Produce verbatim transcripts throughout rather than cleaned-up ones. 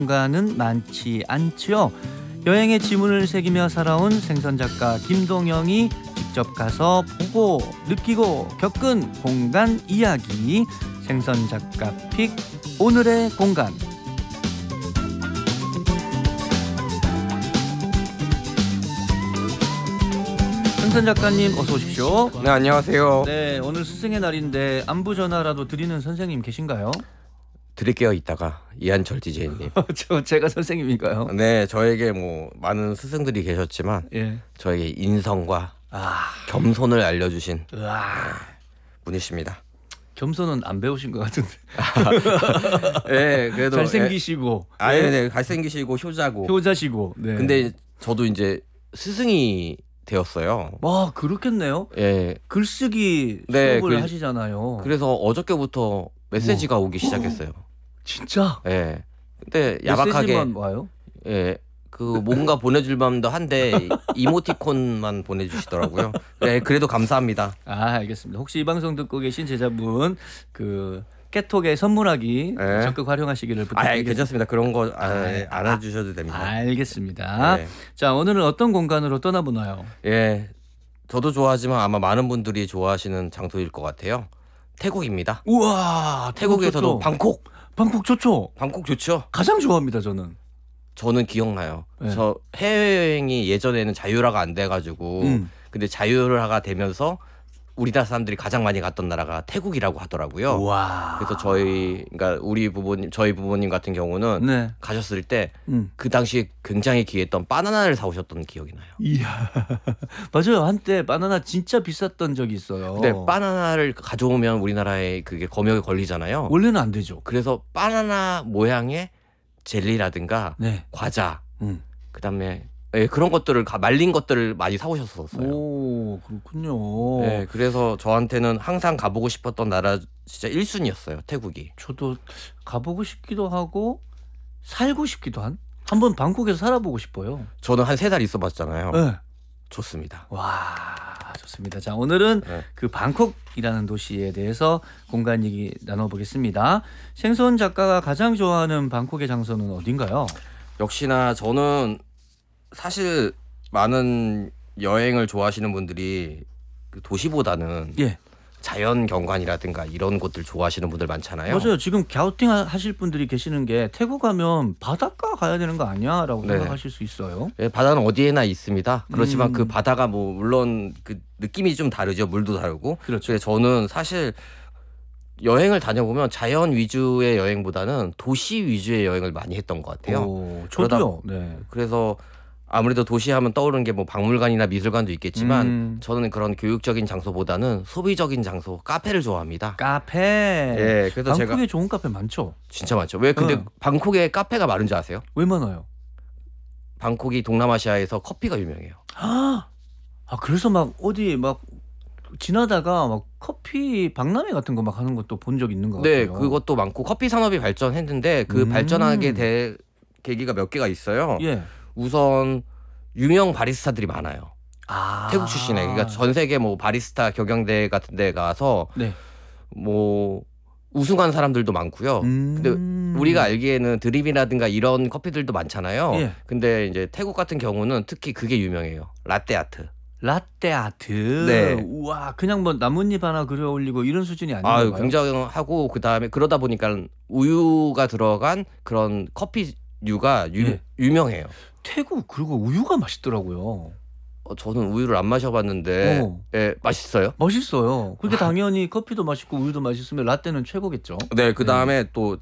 공간은 많지 않지요. 여행의 지문을 새기며 살아온 생선작가 김동영이 직접 가서 보고 느끼고 겪은 공간 이야기, 생선작가 픽 오늘의 공간. 생선작가님 어서 오십시오. 네, 안녕하세요. 네, 오늘 스승의 날인데 안부 전화라도 드리는 선생님 계신가요? 드릴게요. 이따가 이한철 디제이님. 저 제가 선생님인가요? 네, 저에게 뭐 많은 스승들이 계셨지만 예. 저에게 인성과 아, 겸손을 알려주신 으아. 분이십니다. 겸손은 안 배우신 것 같은데. 네, 그래도 잘생기시고, 예, 아, 네, 네, 잘생기시고 효자고. 효자시고. 네. 근데 저도 이제 스승이 되었어요. 와, 그렇겠네요. 예. 글쓰기 네, 수업을 글- 하시잖아요. 그래서 어저께부터 메시지가 오기 시작했어요. 진짜? 예. 근데 야박하게 메시지만 와요? 예. 그 뭔가 보내줄 마음도 한데 이모티콘만 보내주시더라고요. 네, 그래도 감사합니다. 아, 알겠습니다. 혹시 이 방송 듣고 계신 제자분 그 깨톡에 선물하기 네. 적극 활용하시기를 아, 부탁드리겠습니다. 괜찮습니다. 그런 거 아, 안 해주셔도 됩니다. 알겠습니다. 네. 자, 오늘은 어떤 공간으로 떠나보나요? 예, 저도 좋아하지만 아마 많은 분들이 좋아하시는 장소일 것 같아요. 태국입니다. 우와, 태국에서도 좋죠. 방콕, 방콕 좋죠. 방콕 좋죠. 가장 좋아합니다, 저는. 저는 기억나요. 네. 저 해외여행이 예전에는 자유화가 안 돼가지고 음. 근데 자유화가 되면서 우리나라 사람들이 가장 많이 갔던 나라가 태국이라고 하더라고요. 우와. 그래서 저희, 그러니까 우리 부모님, 저희 부모님 같은 경우는 네. 가셨을 때 그 음. 당시 굉장히 귀했던 바나나를 사오셨던 기억이 나요. 이야. 맞아요. 한때 바나나 진짜 비쌌던 적이 있어요. 근데 바나나를 가져오면 우리나라에 그게 검역에 걸리잖아요. 원래는 안 되죠. 그래서 바나나 모양의 젤리라든가 네. 과자, 음. 그다음에 예, 그런 것들을 가- 말린 것들을 많이 사오셨었어요. 오, 그렇군요. 네, 그래서 저한테는 항상 가보고 싶었던 나라 진짜 일 순위였어요. 태국이. 저도 가보고 싶기도 하고 살고 싶기도 한. 한번 방콕에서 살아보고 싶어요. 저는 한 세 달 있어봤잖아요. 네. 좋습니다. 와, 좋습니다. 자, 오늘은 네. 그 방콕이라는 도시에 대해서 공간 얘기 나눠보겠습니다. 생선 작가가 가장 좋아하는 방콕의 장소는 어딘가요? 역시나 저는 사실 많은 여행을 좋아하시는 분들이 그 도시보다는 예, 자연 경관이라든가 이런 곳들 좋아하시는 분들 많잖아요. 맞아요. 지금 갸우팅 하- 하실 분들이 계시는 게 태국 가면 바닷가 가야 되는 거 아니야? 라고 네. 생각하실 수 있어요. 예, 바다는 어디에나 있습니다. 그렇지만 음. 그 바다가 뭐 물론 그 느낌이 좀 다르죠. 물도 다르고. 그렇죠. 그래서 저는 사실 여행을 다녀보면 자연 위주의 여행보다는 도시 위주의 여행을 많이 했던 것 같아요. 오, 저도요. 네. 그래서 아무래도 도시하면 떠오르는 게 뭐 박물관이나 미술관도 있겠지만 음. 저는 그런 교육적인 장소보다는 소비적인 장소, 카페를 좋아합니다. 카페. 예, 그래서 방콕에 제가 좋은 카페 많죠. 진짜 많죠. 왜 근데 응. 방콕에 카페가 많은 줄 아세요? 왜 많아요? 방콕이 동남아시아에서 커피가 유명해요. 아, 그래서 막 어디 막 지나다가 막 커피 박람회 같은 거 막 하는 것도 본 적 있는 것 네, 같아요. 그것도 많고 커피 산업이 발전했는데 그 음. 발전하게 될 계기가 몇 개가 있어요. 예. 우선 유명 바리스타들이 많아요. 아. 태국 출신에. 그러니까 전 세계 뭐 바리스타 경영대 같은 데 가서 네. 뭐 우승한 사람들도 많고요. 음. 근데 우리가 알기에는 드립이라든가 이런 커피들도 많잖아요. 예. 근데 이제 태국 같은 경우는 특히 그게 유명해요. 라떼 아트. 라떼 아트. 네. 우와, 그냥 뭐 나뭇잎 하나 그려 올리고 이런 수준이 아닌가요? 아유, 굉장하고 그다음에 그러다 보니까 우유가 들어간 그런 커피류가 유, 예. 유명해요. 태국 그리고 우유가 맛있더라고요. 어, 저는 우유를 안 마셔봤는데 어. 예, 맛있어요. 맛있어요. 그게 당연히 커피도 맛있고 우유도 맛있으면 라떼는 최고겠죠. 네, 그다음에 또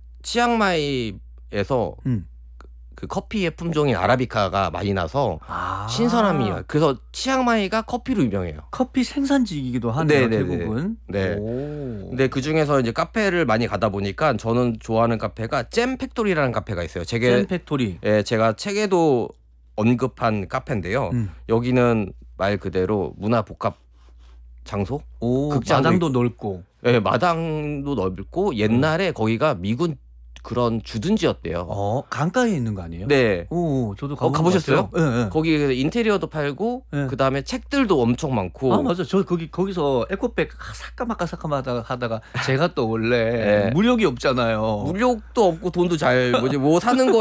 치앙마이에서 음. 그 커피의 품종인 아라비카가 많이 나서 아. 신선함이에요. 그래서 치앙마이가 커피로 유명해요. 커피 생산지이기도 하네요. 네, 네, 태국은. 네. 오. 근데 그 중에서 이제 카페를 많이 가다 보니까 저는 좋아하는 카페가 잼 팩토리라는 카페가 있어요. 제게 잼 팩토리. 예, 제가 책에도 언급한 카페인데요. 음. 여기는 말 그대로 문화 복합 장소? 오, 극장도 마당도 넓고. 예, 마당도 넓고 옛날에 거기가 미군 그런 주둔지였대요. 어, 강가에 있는 거 아니에요? 네. 오, 저도 어, 가본 가보셨어요? 것 같아요. 예, 예. 거기 인테리어도 팔고 네. 그 다음에 책들도 엄청 많고. 아 맞아. 저 거기 거기서 에코백 살까 말까 살까 말까 하다가 제가 또 원래 네. 무력이 없잖아요. 무력도 없고 돈도 잘 뭐지 뭐 사는 거